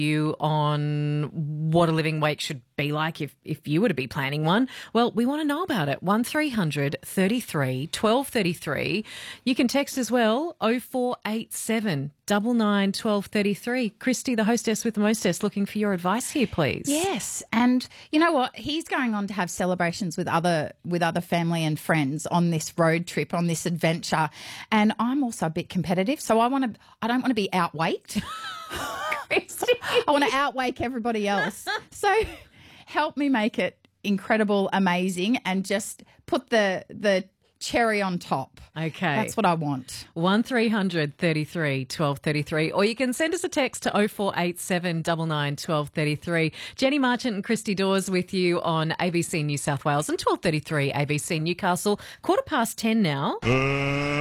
you on what a living wake should be like if you were to be planning one. Well, we want to know about it. 1300 33 1233. You can text as well, 0487 99 1233. Christy, the hostess with the mostess, looking for your advice here, please. Yes, and you know what? He's going on to have celebrations with other family and friends on this road trip, on this adventure, and I'm also a bit competitive, so I don't want to be outwaked. I want to outwake everybody else. So help me make it incredible, amazing, and just put the cherry on top. Okay. That's what I want. 1300 33 1233. Or you can send us a text to 0487 99 1233. Jenny Marchant and Christy Dawes with you on ABC New South Wales and 1233 ABC Newcastle. 10:15 now.